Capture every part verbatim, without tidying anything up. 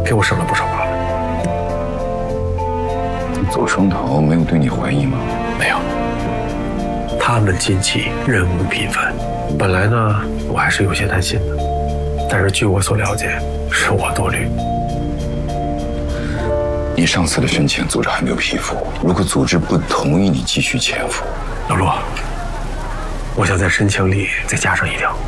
给我省了不少麻烦。 左双桃没有对你怀疑吗？ 没有。他们近期任务频繁，本来呢，我还是有些担心的，但是据我所了解，是我多虑。 你上次的申请，组织还没有批复。如果组织不同意你继续潜伏， 老陆，我想在申请里再加上一条，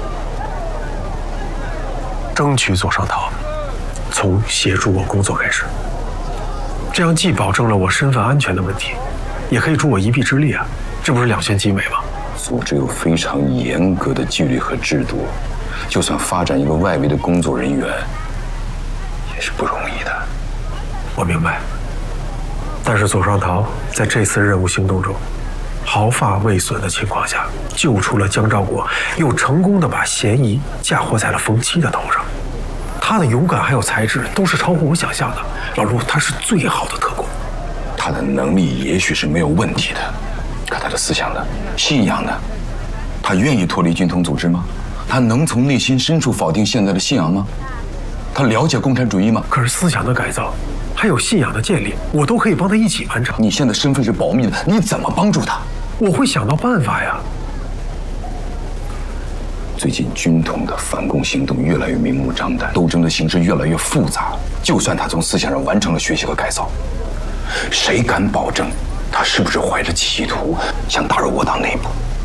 争取左双桃从协助我工作开始，这样既保证了我身份安全的问题，也可以助我一臂之力啊，这不是两全其美吗？ 组织有非常严格的纪律和制度，就算发展一个外围的工作人员，也是不容易的。 我明白，但是左双桃在这次任务行动中，毫发未损的情况下救出了江兆国，又成功的把嫌疑嫁祸在了冯七的头上。他的勇敢还有才智都是超乎我想象的。老陆，他是最好的特工， 他的能力也许是没有问题的，可他的思想呢？信仰呢？他愿意脱离军统组织吗？他能从内心深处否定现在的信仰吗？他了解共产主义吗？ 可是思想的改造还有信仰的建立，我都可以帮他一起完成。 你现在身份是保密的，你怎么帮助他？ 我会想到办法呀。 最近军统的反共行动越来越明目张胆，斗争的形式越来越复杂。就算他从思想上完成了学习和改造，谁敢保证他是不是怀着企图想打入我党内部？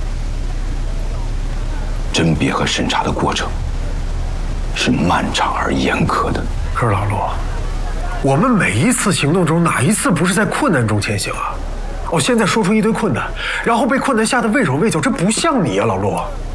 甄别和审查的过程是漫长而严苛的。 可是老陆，我们每一次行动中哪一次不是在困难中前行啊？我现在说出一堆困难，然后被困难吓得畏手畏脚，这不像你啊，老陆。